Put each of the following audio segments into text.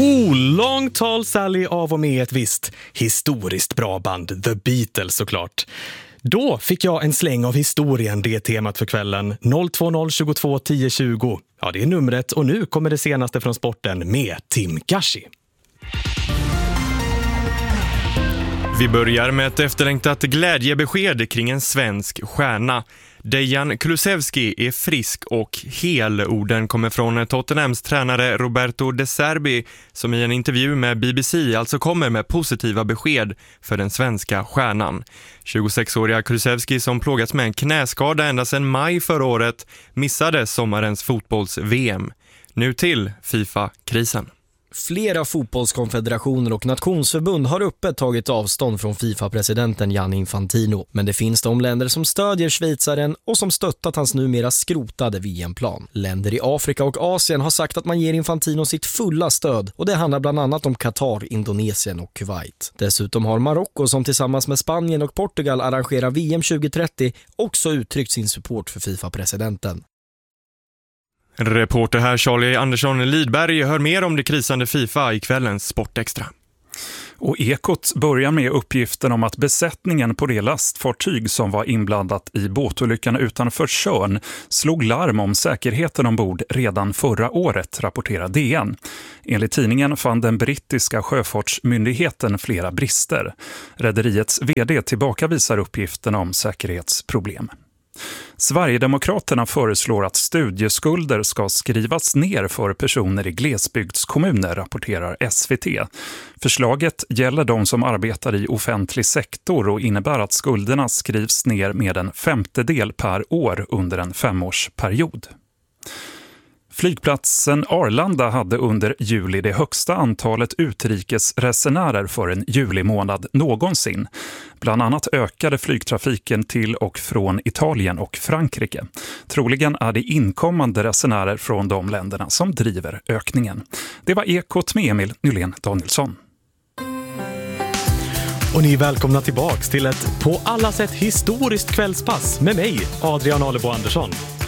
Long Tall Sally av och med ett visst historiskt bra band, The Beatles såklart. Då fick jag en släng av historien, det är temat för kvällen. 020 22 10 20. Ja, det är numret och nu kommer det senaste från sporten med Tim Gashi. Vi börjar med ett efterlängtat glädjebesked kring en svensk stjärna. Dejan Kulusevski är frisk och hel. Orden kommer från Tottenhams tränare Roberto De Zerbi som i en intervju med BBC alltså kommer med positiva besked för den svenska stjärnan. 26-åriga Kulusevski som plågats med en knäskada ända sedan maj förra året missade sommarens fotbolls-VM. Nu till FIFA-krisen. Flera fotbollskonfederationer och nationsförbund har öppet tagit avstånd från FIFA-presidenten Gianni Infantino. Men det finns de länder som stödjer schweizaren och som stöttat hans numera skrotade VM-plan. Länder i Afrika och Asien har sagt att man ger Infantino sitt fulla stöd och det handlar bland annat om Qatar, Indonesien och Kuwait. Dessutom har Marocko som tillsammans med Spanien och Portugal arrangerar VM 2030 också uttryckt sin support för FIFA-presidenten. Reporter här Charlie Andersson Lidberg hör mer om det krisande FIFA i kvällens Sportextra. Och Ekot börjar med uppgiften om att besättningen på det lastfartyg som var inblandat i båtolyckan utanför Tjörn slog larm om säkerheten ombord redan förra året, rapporterar DN. Enligt tidningen fann den brittiska sjöfartsmyndigheten flera brister. Rederiets vd tillbakavisar uppgiften om säkerhetsproblem. Sverigedemokraterna föreslår att studieskulder ska skrivas ner för personer i glesbygdskommuner, rapporterar SVT. Förslaget gäller de som arbetar i offentlig sektor och innebär att skulderna skrivs ner med 1/5 per år under en 5-årsperiod. Flygplatsen Arlanda hade under juli det högsta antalet utrikesresenärer för en julimånad någonsin. Bland annat ökade flygtrafiken till och från Italien och Frankrike. Troligen är det inkommande resenärer från de länderna som driver ökningen. Det var Ekot med Emil Nylén Danielsson. Och ni är välkomna tillbaks till ett på alla sätt historiskt kvällspass med mig, Adrian Alebo Andersson.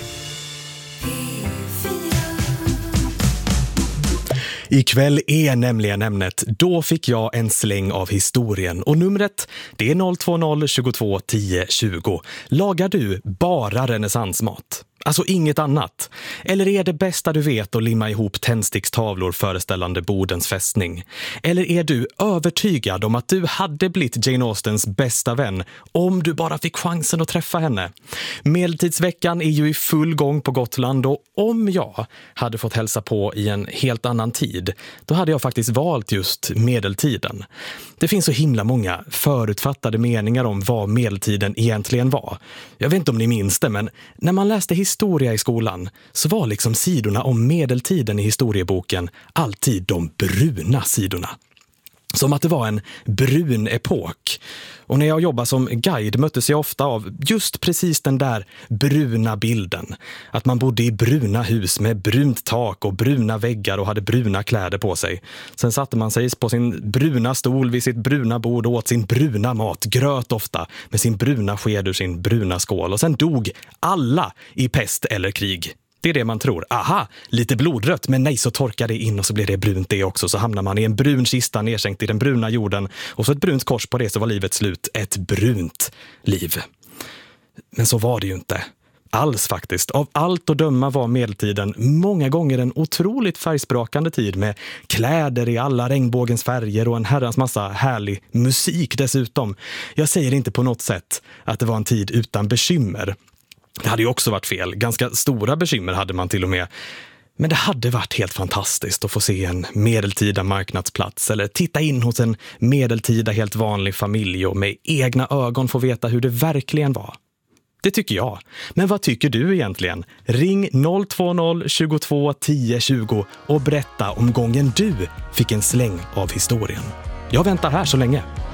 Ikväll är nämligen ämnet Då fick jag en släng av historien och numret det är 020 22 10 20. Lagar du bara renässansmat? Alltså inget annat. Eller är det bästa du vet att limma ihop tändstickstavlor föreställande Bodens fästning? Eller är du övertygad om att du hade blivit Jane Austens bästa vän om du bara fick chansen att träffa henne? Medeltidsveckan är ju i full gång på Gotland och om jag hade fått hälsa på i en helt annan tid, då hade jag faktiskt valt just medeltiden. Det finns så himla många förutfattade meningar om vad medeltiden egentligen var. Jag vet inte om ni minns det, men när man läste historia i skolan så var liksom sidorna om medeltiden i historieboken alltid de bruna sidorna. Som att det var en brun epok. Och när jag jobbade som guide möttes jag ofta av just precis den där bruna bilden. Att man bodde i bruna hus med brunt tak och bruna väggar och hade bruna kläder på sig. Sen satte man sig på sin bruna stol vid sitt bruna bord och åt sin bruna mat, gröt ofta, med sin bruna sked ur sin bruna skål. Och sen dog alla i pest eller krig. Det är det man tror. Aha, lite blodrött, men nej så torkar det in och så blir det brunt det också. Så hamnar man i en brun kista nedsänkt i den bruna jorden och så ett brunt kors på det så var livet slut. Ett brunt liv. Men så var det ju inte. Alls faktiskt. Av allt att döma var medeltiden många gånger en otroligt färgsprakande tid med kläder i alla regnbågens färger och en herrans massa härlig musik dessutom. Jag säger inte på något sätt att det var en tid utan bekymmer. Det hade ju också varit fel. Ganska stora bekymmer hade man till och med. Men det hade varit helt fantastiskt att få se en medeltida marknadsplats eller titta in hos en medeltida helt vanlig familj och med egna ögon få veta hur det verkligen var. Det tycker jag. Men vad tycker du egentligen? Ring 020 22 10 20 och berätta om gången du fick en släng av historien. Jag väntar här så länge.